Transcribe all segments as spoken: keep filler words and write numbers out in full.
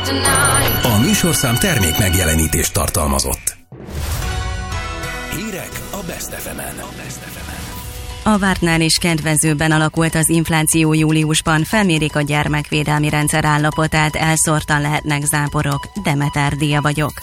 A műsorszám termék megjelenítést tartalmazott. Hírek a Best ef emen. A vártnál is kedvezőbben alakult az infláció júliusban, felmérik a gyermekvédelmi rendszer állapotát, elszórtan lehetnek záporok. Demeter Dia vagyok.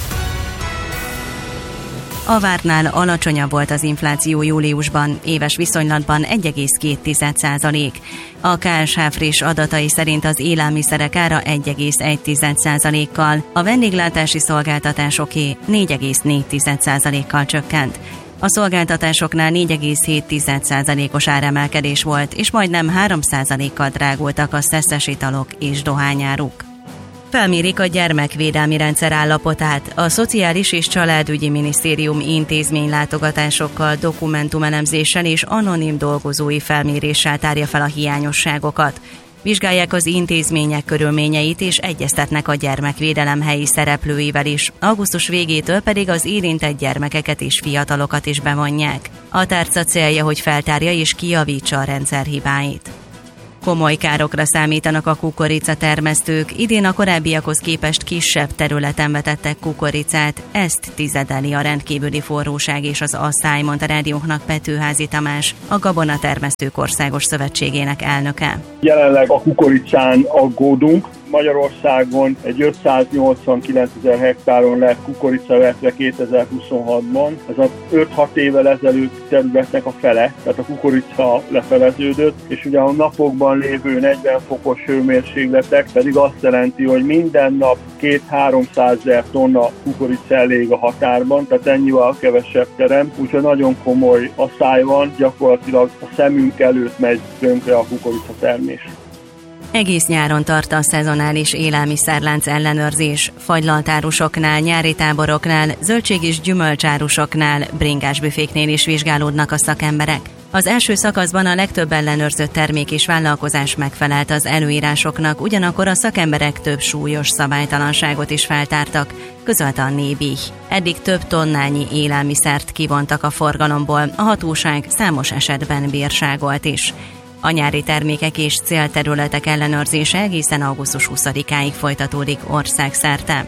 A vártnál alacsonyabb volt az infláció júliusban, éves viszonylatban egy egész két százalék. A ká es há friss adatai szerint az élelmiszerek ára egy egész egy százalékkal, a vendéglátási szolgáltatásoké négy egész négy százalékkal csökkent. A szolgáltatásoknál négy egész hét százalékos áremelkedés volt, és majdnem három százalékkal drágultak a szeszes italok és dohányáruk. Felmérik a gyermekvédelmi rendszer állapotát. A Szociális és Családügyi Minisztérium intézménylátogatásokkal, dokumentumelemzéssel és anonim dolgozói felméréssel tárja fel a hiányosságokat. Vizsgálják az intézmények körülményeit és egyeztetnek a gyermekvédelem helyi szereplőivel is. Augusztus végétől pedig az érintett gyermekeket és fiatalokat is bevonják. A tárca célja, hogy feltárja és kijavítsa a rendszer hibáit. Komoly károkra számítanak a kukoricatermesztők, idén a korábbiakhoz képest kisebb területen vetettek kukoricát, ezt tizedeli a rendkívüli forróság és az asszály, mondta rádiónknak Petőházy Tamás, a Gabonatermesztők Országos Szövetségének elnöke. Jelenleg a kukoricán aggódunk. Magyarországon egy ötszáznyolcvankilencezer hektáron lett kukorica vetve kétezer-huszonhatban. Ez az öt-hat évvel ezelőtt területnek a fele, tehát a kukorica lefeleződött, és ugye a napokban lévő negyven fokos hőmérsékletek pedig azt jelenti, hogy minden nap két-háromszázezer tonna kukorica elég a határban, tehát ennyivel kevesebb terem, úgyhogy nagyon komoly asszály van, gyakorlatilag a szemünk előtt megy tönkre a kukorica termés. Egész nyáron tart a szezonális élelmiszerlánc ellenőrzés. Fagylaltárusoknál, nyári táboroknál, zöldség- és gyümölcsárusoknál, bringásbüféknél is vizsgálódnak a szakemberek. Az első szakaszban a legtöbb ellenőrzött termék és vállalkozás megfelelt az előírásoknak, ugyanakkor a szakemberek több súlyos szabálytalanságot is feltártak, közölte a Nébih. Eddig több tonnányi élelmiszert kivontak a forgalomból, a hatóság számos esetben bírságolt is. A nyári termékek és célterületek ellenőrzése egészen augusztus huszadikáig folytatódik országszerte.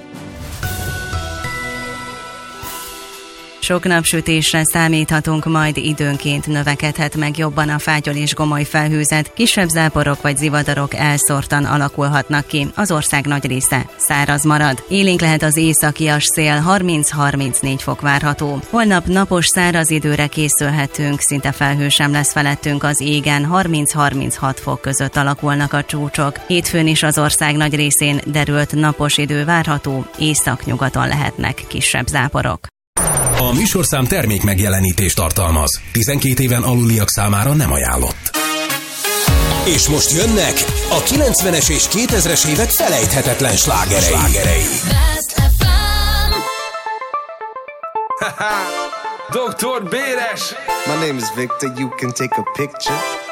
Sok napsütésre számíthatunk, majd időnként növekedhet meg jobban a fátyol és gomoly felhőzet, kisebb záporok vagy zivatarok elszórtan alakulhatnak ki, az ország nagy része száraz marad. Élénk lehet az északias szél, harminc-harmincnégy fok várható. Holnap napos száraz időre készülhetünk, szinte felhő sem lesz felettünk az égen, harminc-harminchat fok között alakulnak a csúcsok. Hétfőn is az ország nagy részén derült napos idő várható, északnyugaton lehetnek kisebb záporok. A műsorszám termék megjelenítést tartalmaz. tizenkét éven aluliak számára nem ajánlott. És most jönnek a kilencvenes és kétezres évek felejthetetlen slágerei. slágerei. doktor Béres! My name is Victor, you can take a picture.